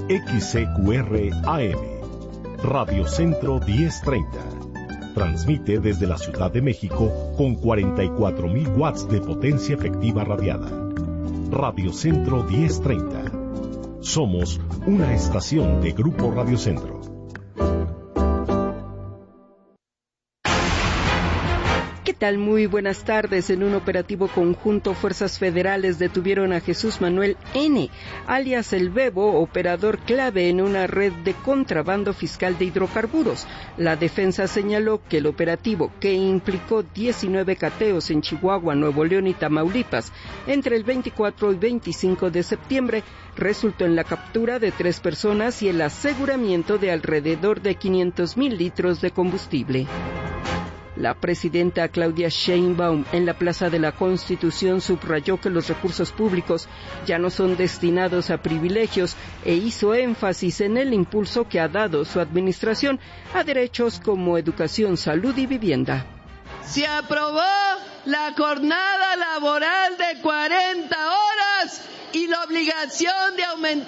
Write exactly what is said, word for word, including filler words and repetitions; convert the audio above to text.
X C Q R A M, Radio Centro diez treinta. Transmite desde la Ciudad de México con cuarenta y cuatro mil watts de potencia efectiva radiada. Radio Centro diez treinta. Somos una estación de Grupo Radio Centro. ¿Qué tal? Muy buenas tardes. En un operativo conjunto, fuerzas federales detuvieron a Jesús Manuel N., alias El Bebo, operador clave en una red de contrabando fiscal de hidrocarburos. La defensa señaló que el operativo, que implicó diecinueve cateos en Chihuahua, Nuevo León y Tamaulipas entre el veinticuatro y veinticinco de septiembre, resultó en la captura de tres personas y el aseguramiento de alrededor de quinientos mil litros de combustible. La presidenta Claudia Sheinbaum en la Plaza de la Constitución subrayó que los recursos públicos ya no son destinados a privilegios e hizo énfasis en el impulso que ha dado su administración a derechos como educación, salud y vivienda. Se aprobó la jornada laboral de cuarenta horas y la obligación de aumentar